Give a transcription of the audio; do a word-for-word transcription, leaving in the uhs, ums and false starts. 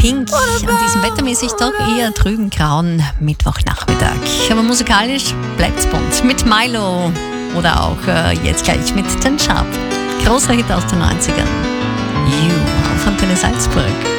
Pink an diesem wettermäßig doch eher trüben grauen Mittwochnachmittag. Aber musikalisch bleibt's bunt mit Milo oder auch äh, jetzt gleich mit Ten Sharp. Großer Hit aus den neunzigern. You auf Antenne Salzburg.